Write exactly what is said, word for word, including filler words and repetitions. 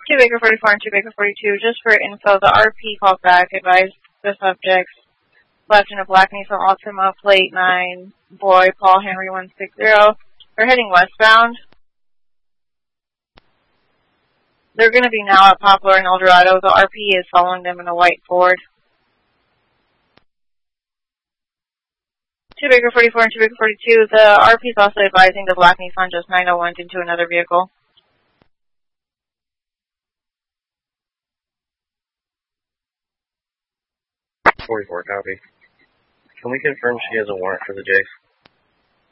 two Baker forty-four and two Baker forty-two, just for info, the R P called back, advised the subjects left in a black Nissan Altima, plate nine, boy, Paul Henry one six zero. They're heading westbound. They're going to be now at Poplar and El Dorado. The R P is following them in a white Ford. two Baker forty-four and two Baker forty-two, the R P is also advising the black Nissan just nine oh one into another vehicle. forty-four, copy. Can we confirm she has a warrant for the Jace?